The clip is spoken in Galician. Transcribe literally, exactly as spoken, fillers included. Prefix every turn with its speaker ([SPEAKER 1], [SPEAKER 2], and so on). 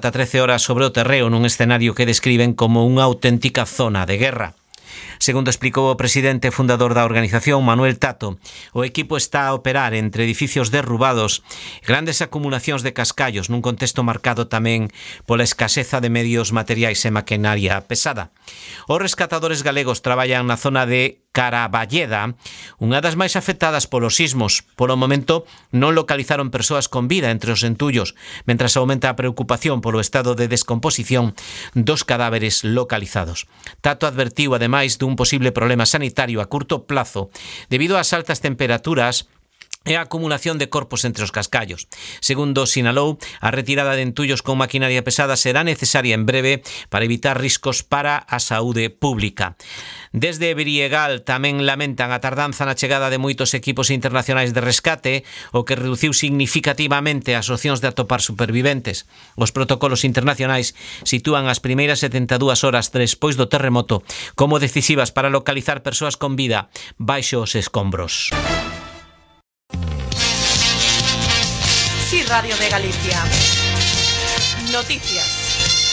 [SPEAKER 1] ata trece horas sobre o terreo nun escenario que describen como unha auténtica zona de guerra. Segundo explicou o presidente fundador da organización, Manuel Tato, o equipo está a operar entre edificios derrubados e grandes acumulacións de cascallos nun contexto marcado tamén pola escaseza de medios materiais e maquinaria pesada. Os rescatadores galegos traballan na zona de Caraballeda, unha das máis afectadas polos sismos. Polo momento non localizaron persoas con vida entre os entullos, mentras aumenta a preocupación polo estado de descomposición dos cadáveres localizados. Tato advertiu ademais dun posible problema sanitario a curto plazo debido ás altas temperaturas e a acumulación de corpos entre os cascallos. Segundo sinalou, a retirada de entullos con maquinaria pesada será necesaria en breve para evitar riscos para a saúde pública. Desde Briegal tamén lamentan a tardanza na chegada de moitos equipos internacionais de rescate, o que reduciu significativamente as opcións de atopar superviventes. Os protocolos internacionais sitúan as primeiras setenta e dúas horas despois do terremoto como decisivas para localizar persoas con vida baixo os escombros.
[SPEAKER 2] Sí, Radio de Galicia. Noticias.